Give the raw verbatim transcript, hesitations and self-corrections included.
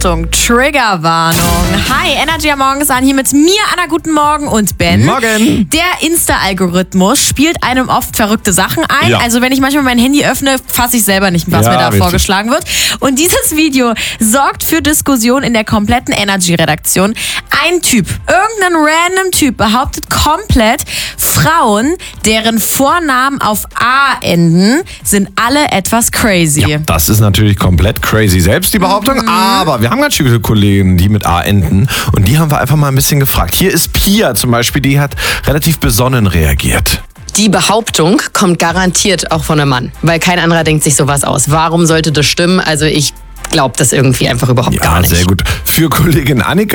Achtung, Triggerwarnung. Hi, Energy am Morgen ist an, hier mit mir, Anna, guten Morgen und Ben. Morgen. Der Insta-Algorithmus spielt einem oft verrückte Sachen ein. Ja. Also wenn ich manchmal mein Handy öffne, fasse ich selber nicht, was Ja, mir da richtig. vorgeschlagen wird. Und dieses Video sorgt für Diskussion in der kompletten Energy-Redaktion. Ein Typ, irgendein random Typ behauptet komplett, Frauen, deren Vornamen auf A enden, sind alle etwas crazy. Ja, das ist natürlich komplett crazy selbst, die Behauptung. Mhm. Aber wir haben ganz viele Kollegen, die mit A enden. Und die haben wir einfach mal ein bisschen gefragt. Hier ist Pia zum Beispiel, die hat relativ besonnen reagiert. Die Behauptung kommt garantiert auch von einem Mann, weil kein anderer denkt sich sowas aus. Warum sollte das stimmen? Also ich glaube das irgendwie einfach überhaupt Ja, gar nicht. sehr gut. Für Kollegin Annika